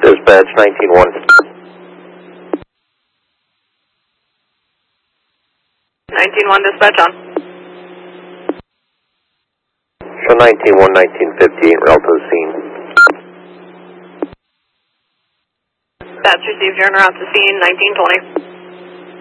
Dispatch 19-1. 19-1 dispatch on. Show 19-1, 1958, route to the scene. That's received, you're en route to scene, 1920.